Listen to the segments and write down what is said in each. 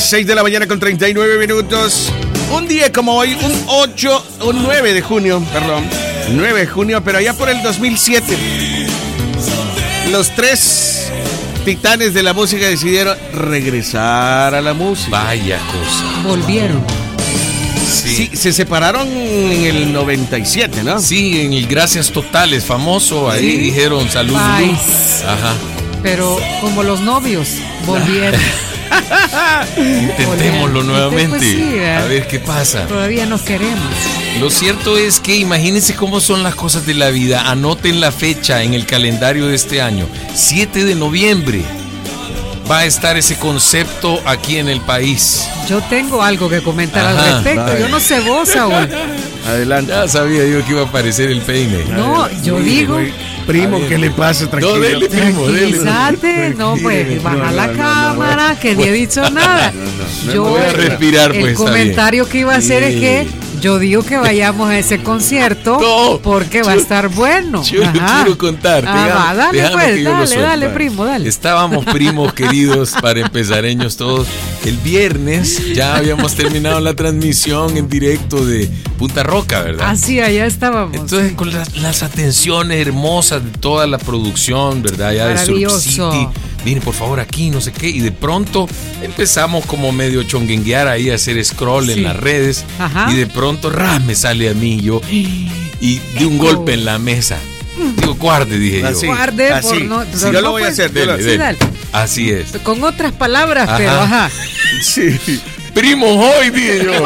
6 de la mañana con 39 minutos. Un día como hoy, un 9 de junio, 9 de junio, pero allá por el 2007. Los tres titanes de la música decidieron regresar a la música. Vaya cosa. Volvieron. Sí, se separaron en el 97, ¿no? Sí, en el Gracias Totales, famoso. Ahí ¿Sí? dijeron salud. Ay. Ajá. Pero como los novios, volvieron. Intentémoslo nuevamente. Pues sí, a ver qué pasa. Todavía nos queremos. Lo cierto es que imagínense cómo son las cosas de la vida. Anoten la fecha en el calendario de este año. 7 de noviembre va a estar ese concepto aquí en el país. Yo tengo algo que comentar Ajá, al respecto. vale. Yo no sé vos, Saúl. Adelante. Ya sabía yo que iba a aparecer el peine. No, yo digo. Primo, ¿qué le pasa? Tranquilo. No, dele, primo, dele. Tranquilízate, no, pues, baja la cámara, que ni he dicho nada. Yo voy a respirar, el pues, está comentario que iba a hacer es que yo digo que vayamos a ese concierto No, porque va a estar bueno. Yo lo Ajá. quiero contar. Va, dale Déjame pues, que yo lo suelte. dale, primo, dale. Estábamos primos queridos para empezareños todos. El viernes ya habíamos terminado la transmisión en directo de Punta Roca, ¿verdad? Así, allá estábamos. Entonces con las atenciones hermosas de toda la producción, ¿verdad? Ya de Surf Maravilloso. City. Miren, por favor, aquí, no sé qué. Y de pronto empezamos como medio chonguenguear ahí a hacer scroll en Sí. las redes. Ajá. Y de pronto, me sale a mí yo. Y di un golpe en la mesa. Digo, guarde, dije yo. Así, Guarde así. por no. Sí, yo lo voy a hacer. yo lo- Dele, Sí, dele. dale. Así es. Con otras palabras, Ajá. pero ajá. Sí. Primo hoy, dije yo.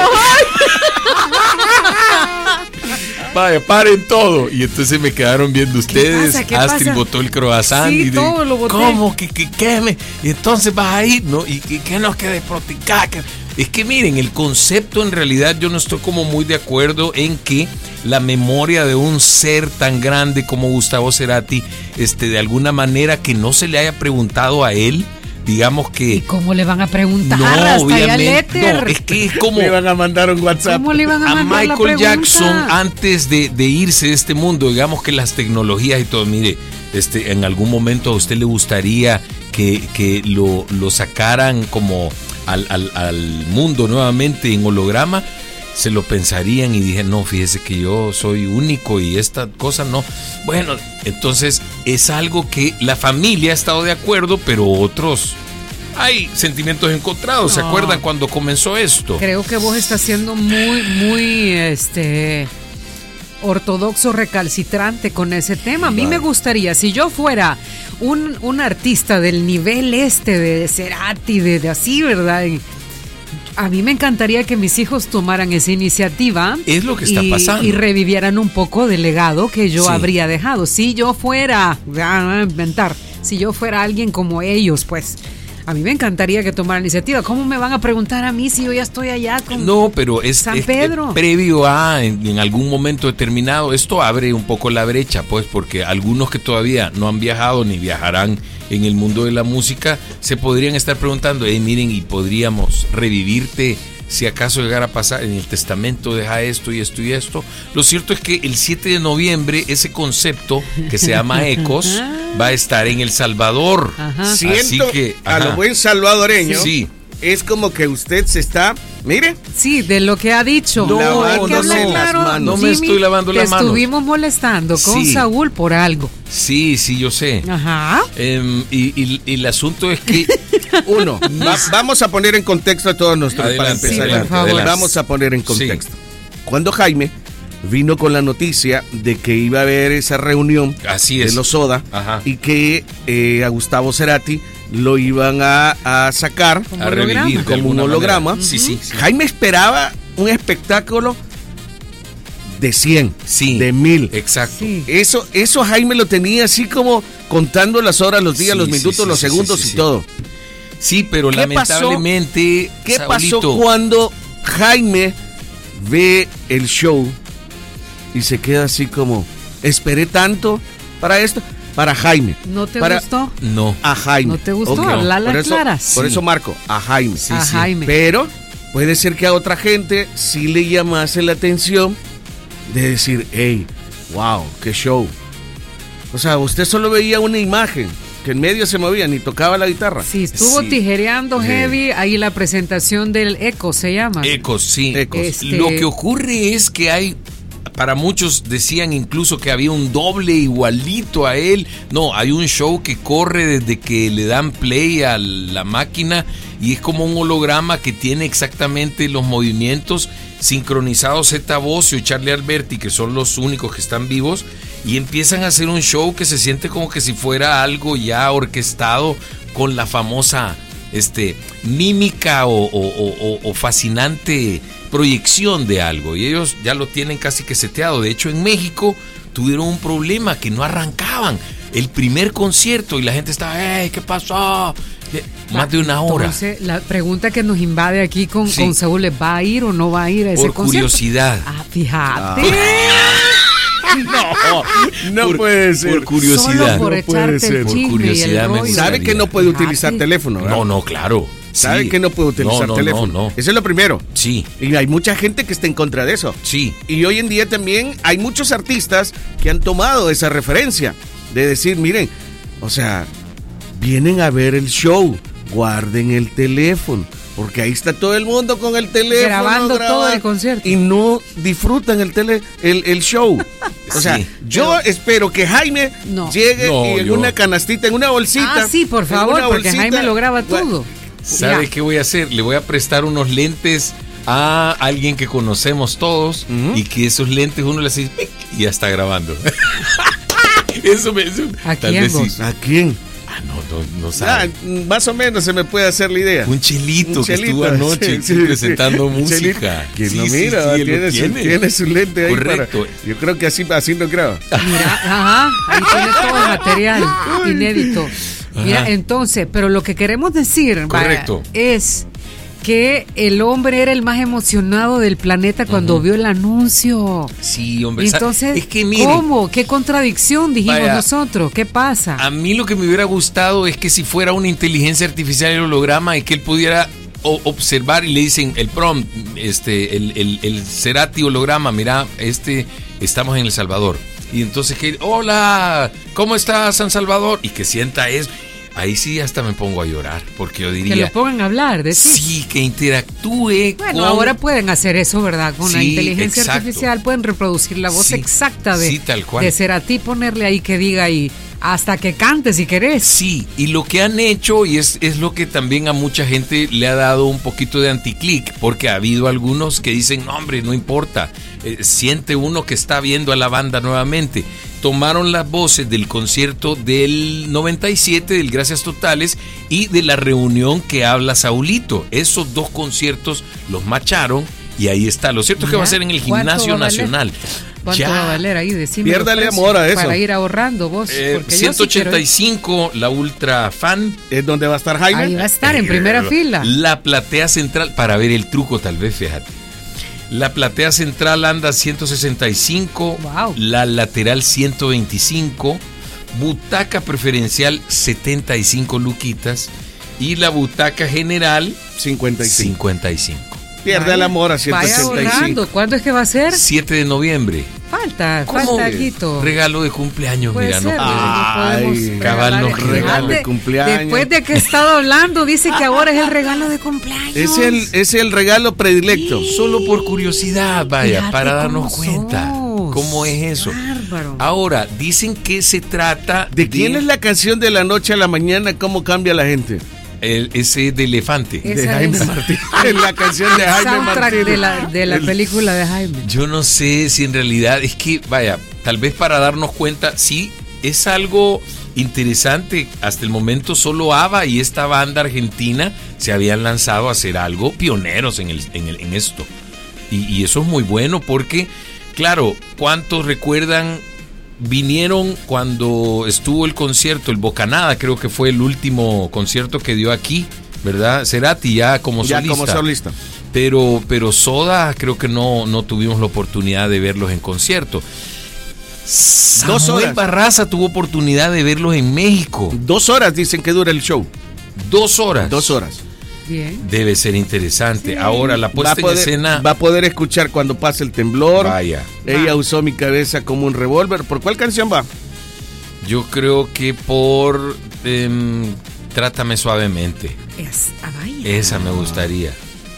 Vaya, paren todo. Y entonces me quedaron viendo ustedes. pasa? ¿Qué Astrid pasa? botó el croissant. Sí, y todo lo boté. ¿Cómo? ¿Qué me? Y entonces vas a ir, ¿no? ¿Y qué nos queda de proticar? Es que miren, el concepto en realidad yo no estoy como muy de acuerdo en que la memoria de un ser tan grande como Gustavo Cerati, de alguna manera que no se le haya preguntado a él, digamos que... ¿Y cómo le van a preguntar? No, Hasta allá al obviamente. éter. No, es que es como... Me van a mandar un WhatsApp. ¿Cómo le iban a A mandar la Michael pregunta? Jackson, antes de irse de este mundo, digamos que las tecnologías y todo, mire, en algún momento a usted le gustaría que lo sacaran como al mundo nuevamente en holograma, se lo pensarían y dije, no, fíjese que yo soy único y esta cosa no. Bueno, entonces es algo que la familia ha estado de acuerdo, pero otros... Hay sentimientos encontrados. ¿Se No. acuerdan cuando comenzó esto? Creo que vos estás siendo muy ortodoxo, recalcitrante con ese tema. A mí me gustaría, si yo fuera un artista del nivel de Cerati, de así, ¿verdad? A mí me encantaría que mis hijos tomaran esa iniciativa. Es lo que está pasando. Y revivieran un poco del legado que yo Sí. habría dejado. Si yo fuera, a inventar, si yo fuera alguien como ellos, pues... A mí me encantaría que tomaran iniciativa. ¿Cómo me van a preguntar a mí si yo ya estoy allá con No, pero es San Pedro? Previo a, en algún momento determinado, esto abre un poco la brecha, pues, porque algunos que todavía no han viajado ni viajarán en el mundo de la música, se podrían estar preguntando, miren, y podríamos revivirte si acaso llegara a pasar en el testamento, deja esto y esto y esto. Lo cierto es que el 7 de noviembre ese concepto que se llama Ecos va a estar en El Salvador. Ajá. Siento Así que, a ajá. lo buen salvadoreño. Sí. Es como que usted se está, mire, Sí, de lo que ha dicho. No, Hay que hablar no, claro, las manos. No me Jimmy, estoy lavando las te manos. estuvimos molestando con Sí. Saúl por algo. Sí, yo sé. Ajá. Y el asunto es que uno, vamos a poner en contexto a todos nuestros para Adelante, empezar. sí, por favor. adelante. Vamos a poner en contexto. Cuando Jaime vino con la noticia de que iba a haber esa reunión Así de es. los Soda Ajá. y que a Gustavo Cerati lo iban a sacar Como A revivir de como un alguna holograma. manera. Sí. Jaime esperaba un espectáculo de 100, Sí. de 1000. Exacto. Sí. Eso Jaime lo tenía así como contando las horas, los días, Sí, los sí, minutos, sí, los sí, segundos sí, y sí. todo. Sí, pero ¿Qué lamentablemente, ¿Qué Saulito, pasó cuando Jaime ve el show y se queda así como, esperé tanto para esto? Para Jaime. ¿No te Para- gustó? No. A Jaime. ¿No te gustó? Ok. Hablarla Por eso- claras. Por Sí. eso marco, a Jaime. A Jaime. Pero puede ser que a otra gente sí le llamase la atención de decir, hey, wow, qué show. O sea, usted solo veía una imagen, que en medio se movían y tocaba la guitarra. Sí, estuvo tijereando heavy, ahí la presentación del Eco se llama. Ecos, sí. Ecos. Lo que ocurre es que hay, para muchos decían incluso que había un doble igualito a él. No, hay un show que corre desde que le dan play a la máquina y es como un holograma que tiene exactamente los movimientos sincronizados Zeta Bosio y Charlie Alberti, que son los únicos que están vivos, y empiezan a hacer un show que se siente como que si fuera algo ya orquestado con la famosa mímica o fascinante proyección de algo, y ellos ya lo tienen casi que seteado. De hecho, en México tuvieron un problema que no arrancaban el primer concierto y la gente estaba, ¿qué pasó? Más de una hora. Entonces, la pregunta que nos invade aquí con Saúl es, ¿va a ir o no va a ir a ese por concierto? Curiosidad. Fíjate. No puede ser. Por curiosidad. Solo por echarte el Por chisme curiosidad y el me rollo. Sabe que no puede utilizar teléfono, ¿verdad? No, claro. Sabe Sí. que no puede utilizar teléfono. No. Eso es lo primero. Sí, Y hay mucha gente que está en contra de eso. sí. Y hoy en día también hay muchos artistas que han tomado esa referencia de decir, miren, o sea, vienen a ver el show, guarden el teléfono, porque ahí está todo el mundo con el teléfono Grabando todo el concierto. y no disfrutan el show. O sea, Sí. yo espero que Jaime llegue y en una canastita, en una bolsita. Sí, por favor, porque Jaime lo graba todo. ¿Sabe qué voy a hacer? Le voy a prestar unos lentes a alguien que conocemos todos y que esos lentes uno le hace ¡pic! Y ya está grabando. ¿A tal quién vez vos? sí. ¿A quién? No sabe. Más o menos se me puede hacer la idea. Un chelito Un que chelito, estuvo anoche sí, presentando un música. chelito. Que Sí, no sí, mira, sí, él lo tiene su lente ahí. Correcto. Yo creo que así lo graba. Mira, ahí tiene todo el material inédito. Mira, entonces, pero lo que queremos decir Correcto. Es que el hombre era el más emocionado del planeta cuando vio el anuncio. Sí, hombre. Entonces, es que miren, ¿cómo? ¿Qué contradicción dijimos vaya, nosotros? ¿Qué pasa? a mí lo que me hubiera gustado es que si fuera una inteligencia artificial el holograma y que él pudiera observar y le dicen el prompt, el Cerati holograma, mira, estamos en El Salvador. Y entonces que, hola, ¿cómo está San Salvador? Y que sienta eso. Ahí sí hasta me pongo a llorar, porque yo diría... Que lo pongan a hablar, decir. Sí, que interactúe. Bueno, ahora pueden hacer eso, ¿verdad? Con la Sí, inteligencia exacto. artificial pueden reproducir la voz Sí, exacta sí, tal cual. de Cerati, ponerle ahí que diga ahí, hasta que cante si querés. Sí, y lo que han hecho, y es lo que también a mucha gente le ha dado un poquito de anticlick, porque ha habido algunos que dicen, no hombre, no importa, siente uno que está viendo a la banda nuevamente. Tomaron las voces del concierto del 97, del Gracias Totales, y de la reunión que habla Saulito. Esos dos conciertos los macharon y ahí está. Lo cierto es que va a ser en el Gimnasio Nacional. ¿Cuánto va a valer ahí? Decime Piérdale los precios amor a eso. para ir ahorrando vos. Porque 185, la Ultra Fan. ¿Es donde va a estar Jaime? ahí va a estar en primera fila. La platea central, para ver el truco tal vez, fíjate. La platea central anda 165, Wow. la lateral 125, butaca preferencial 75 luquitas y la butaca general 55. Pierde el amor a Vaya 185. ahorrando. ¿Cuándo es que va a ser? 7 de noviembre. Falta algo. Regalo de cumpleaños, Puede mira, ser, no. Ay, podemos cabal, regalar. nos regalo de Fíjate, cumpleaños. Después de que he estado hablando, dice que ahora es el regalo de cumpleaños. Es el regalo predilecto. Solo por curiosidad, vaya, Fíjate para darnos cómo cuenta sos. cómo es eso. Bárbaro. Ahora, dicen que se trata ¿De quién es la canción de la noche a la mañana? ¿Cómo cambia la gente? ese de elefante? Esa De Jaime es Martínez. Es la canción de el Jaime soundtrack Martínez. de la película de Jaime. Yo no sé si en realidad es que, vaya, tal vez para darnos cuenta, sí, es algo interesante. Hasta el momento solo ABBA y esta banda argentina se habían lanzado a hacer algo pioneros en esto. Y eso es muy bueno porque, claro, ¿cuántos recuerdan? Vinieron cuando estuvo el concierto, el Bocanada, creo que fue el último concierto que dio aquí, ¿verdad? Cerati ya como solista. Pero Soda creo que no tuvimos la oportunidad de verlos en concierto. 2 horas. Barraza tuvo oportunidad de verlos en México. 2 horas dicen que dura el show. 2 horas. 2 horas. Bien. Debe ser interesante. Sí. Ahora, la puesta en escena... Va a poder escuchar cuando pase el temblor. Vaya. Ella usó mi cabeza como un revólver. ¿Por cuál canción va? Yo creo que por Trátame Suavemente. Esa me gustaría.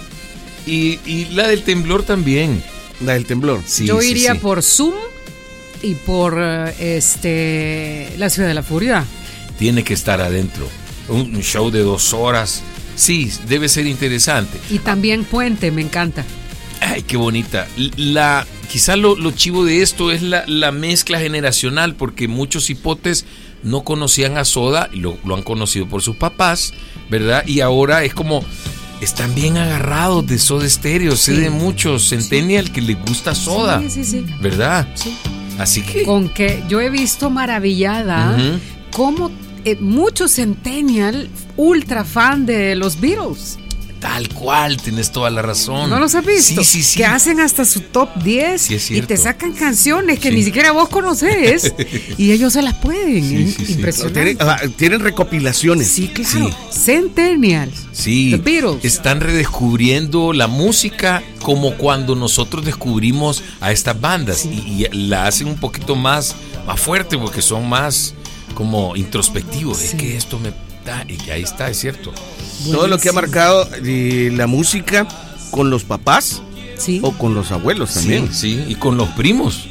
Y la del temblor también. La del temblor. Sí, yo iría por Zoom y por La Ciudad de la Furia. Tiene que estar adentro. Un show de 2 horas. Sí, debe ser interesante. Y también Puente, me encanta. Ay, qué bonita. Quizá lo chivo de esto es la mezcla generacional, porque muchos hipotes no conocían a Soda, y lo han conocido por sus papás, ¿verdad? Y ahora es como, están bien agarrados de Soda Stereo. Sé de muchos Centennial que les gusta Soda, sí. ¿verdad? Sí. Así que... Con que yo he visto maravillada cómo muchos Centennial ultra fan de los Beatles. Tal cual, tienes toda la razón. ¿No los has visto? Sí. Que hacen hasta su top 10 sí, y te sacan canciones que ni siquiera vos conocés y ellos se las pueden. Impresionante. Tienen recopilaciones. Sí, claro. Centennial. Sí. The Beatles. Están redescubriendo la música como cuando nosotros descubrimos a estas bandas y la hacen un poquito más fuerte porque son más como introspectivos. Es que esto me da, y ahí está, es cierto. Todo lo que ha marcado la música con los papás o con los abuelos también. Sí, y con los primos.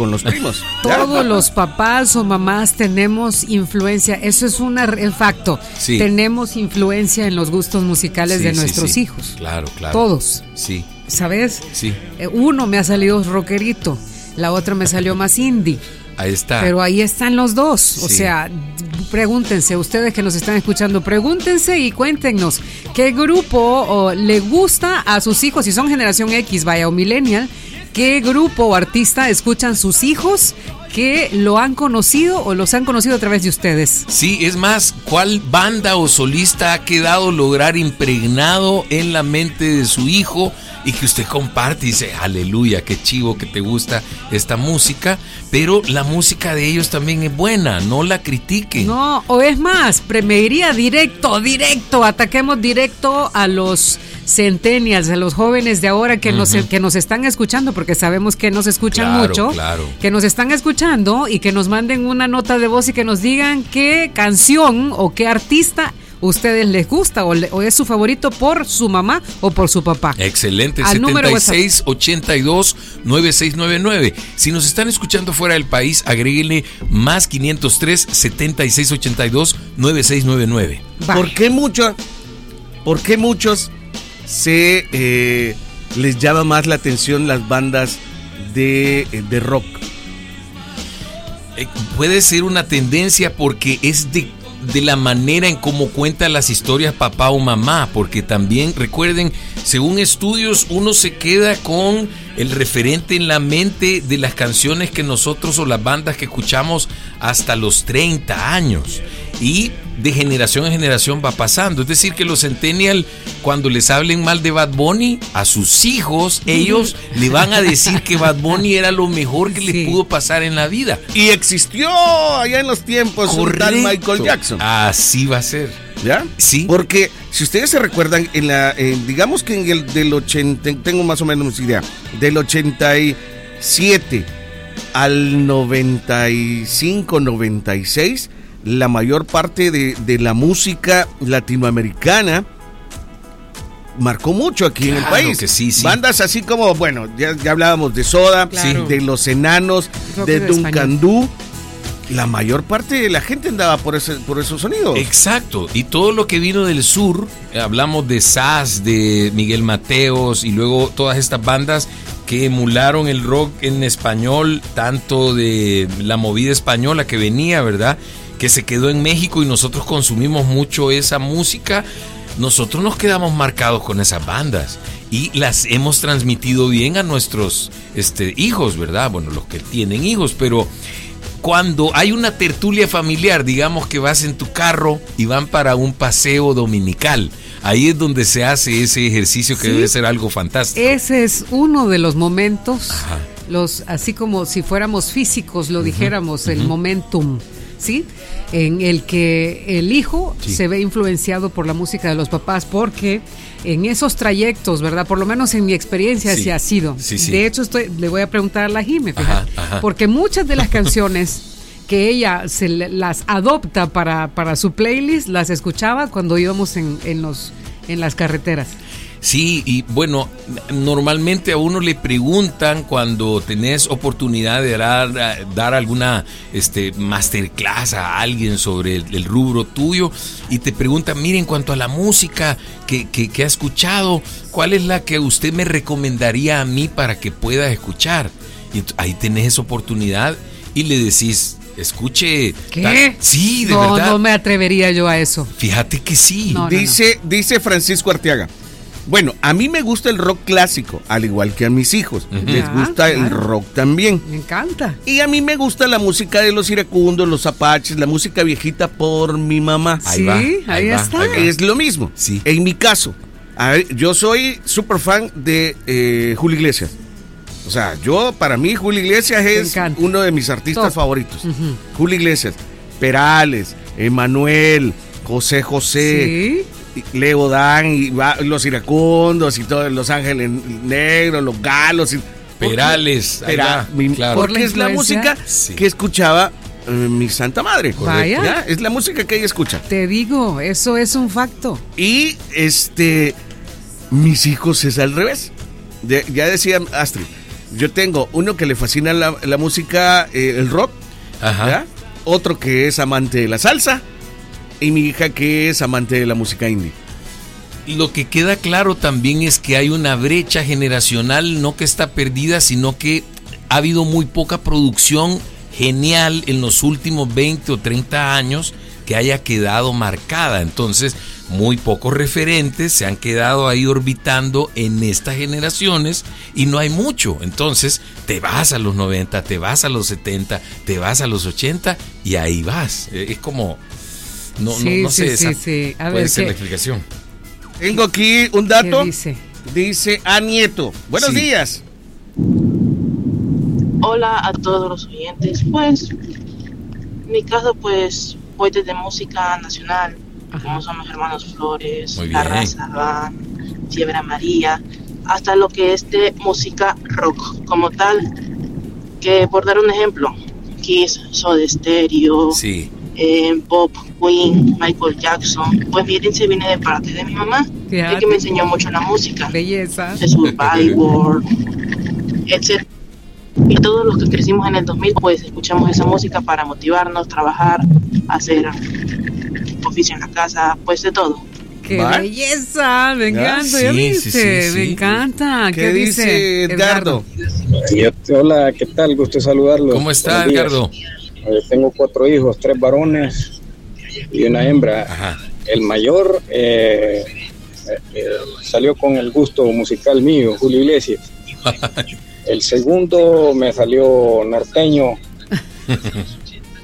Todos los papás o mamás tenemos influencia, eso es un facto. Sí. Tenemos influencia en los gustos musicales de nuestros hijos. Claro. Todos. Sí. ¿Sabes? Sí. Uno me ha salido rockerito, la otra me salió más indie. Ahí está. Pero ahí están los dos. O sea, pregúntense, ustedes que nos están escuchando, pregúntense y cuéntenos qué grupo le gusta a sus hijos, si son generación X, o millennial, qué grupo o artista escuchan sus hijos que lo han conocido o los han conocido a través de ustedes. Sí, es más, ¿cuál banda o solista ha quedado lograr impregnado en la mente de su hijo y que usted comparte y dice, aleluya, qué chivo que te gusta esta música, pero la música de ellos también es buena, no la critiquen? No, o es más, me iría directo, ataquemos directo a los centennials, a los jóvenes de ahora que nos están escuchando, porque sabemos que nos escuchan mucho, que nos están escuchando y que nos manden una nota de voz y que nos digan qué canción o qué artista ustedes les gusta o es su favorito por su mamá o por su papá. Excelente, 7682-9699. Si nos están escuchando fuera del país, agréguenle más 503-7682-9699. ¿Por qué muchos les llama más la atención las bandas de rock? Puede ser una tendencia porque es de la manera en cómo cuentan las historias papá o mamá, porque también recuerden, según estudios, uno se queda con el referente en la mente de las canciones que nosotros o las bandas que escuchamos hasta los 30 años y de generación en generación va pasando. Es decir, que los Centennial, cuando les hablen mal de Bad Bunny, a sus hijos, ellos le van a decir que Bad Bunny era lo mejor que les pudo pasar en la vida. Y existió allá en los tiempos un tal Michael Jackson. Así va a ser. ¿Ya? Sí. Porque si ustedes se recuerdan, digamos que en el del 80, tengo más o menos idea, del 87 al 95, 96, la mayor parte de la música latinoamericana marcó mucho aquí en el país. Que sí. Bandas así como, bueno, ya hablábamos de Soda, de Los Enanos, de Duncandú. La mayor parte de la gente andaba por esos sonidos. Exacto, y todo lo que vino del sur, hablamos de Sass, de Miguel Mateos y luego todas estas bandas que emularon el rock en español, tanto de la movida española que venía, ¿verdad?, que se quedó en México y nosotros consumimos mucho esa música. Nosotros nos quedamos marcados con esas bandas y las hemos transmitido bien a nuestros hijos, ¿verdad? Bueno, los que tienen hijos, pero cuando hay una tertulia familiar, digamos que vas en tu carro y van para un paseo dominical, ahí es donde se hace ese ejercicio que debe ser algo fantástico. Ese es uno de los momentos, así como si fuéramos físicos, lo dijéramos, el momentum, ¿sí? En el que el hijo se ve influenciado por la música de los papás, porque en esos trayectos, ¿verdad? Por lo menos en mi experiencia así ha sido. De hecho, le voy a preguntar a la Jime, porque muchas de las canciones que ella las adopta para su playlist, las escuchaba cuando íbamos en las carreteras. Sí, y bueno, normalmente a uno le preguntan cuando tenés oportunidad de dar alguna masterclass a alguien sobre el rubro tuyo, y te preguntan, mire, en cuanto a la música que ha escuchado, ¿cuál es la que usted me recomendaría a mí para que pueda escuchar? Y ahí tenés esa oportunidad y le decís, escuche. ¿Qué? Sí, de verdad. No me atrevería yo a eso. Fíjate que sí. No. Dice Francisco Arteaga. Bueno, a mí me gusta el rock clásico, al igual que a mis hijos. Les gusta el rock también. Me encanta. Y a mí me gusta la música de los iracundos, los apaches, la música viejita por mi mamá. Ahí está. Es lo mismo. Sí. En mi caso, yo soy súper fan de Julio Iglesias. O sea, para mí Julio Iglesias es uno de mis artistas favoritos. Julio Iglesias, Perales, Emanuel, José José, Leo Dan, y los iracundos y todos, Los Ángeles Negros, los Galos. Perales, claro. Porque es la música que escuchaba mi Santa Madre. Vaya. Es la música que ella escucha. Te digo, eso es un facto. Y mis hijos es al revés. Ya decía Astrid, yo tengo uno que le fascina la música, el rock. Ajá. ¿Ya? Otro que es amante de la salsa, y mi hija que es amante de la música indie. Lo que queda claro también es que hay una brecha generacional, no que está perdida, sino que ha habido muy poca producción genial en los últimos 20 o 30 años que haya quedado marcada. Entonces, muy pocos referentes se han quedado ahí orbitando en estas generaciones y no hay mucho. Entonces, te vas a los 90, te vas a los 70, te vas a los 80 y ahí vas. Es como... No sé, sí. A puede ver, ser la explicación. Tengo aquí un dato. ¿Qué dice A Nieto. Buenos días. Hola a todos los oyentes. Pues, en mi caso, pues, voy desde música nacional, como son los Hermanos Flores, La Raza Van, Fiebre Amarilla, hasta lo que es de música rock como tal. Que por dar un ejemplo, Kiss, Soda Stereo, Pop, Queen, Michael Jackson. Pues mi herencia viene de parte de mi mamá, de que me enseñó mucho la música. Belleza. De Survivor, etc. Y todos los que crecimos en el 2000, pues escuchamos esa música para motivarnos, trabajar, hacer oficio en la casa, pues de todo. ¡Qué belleza! Me encanta, ¿ya viste? Me encanta. ¿Qué dice Edgardo? Hola, ¿qué tal? Gusto saludarlo. ¿Cómo está, Edgardo? Tengo 4 hijos, 3 varones y una hembra. Ajá. El mayor salió con el gusto musical mío, Julio Iglesias. El segundo me salió norteño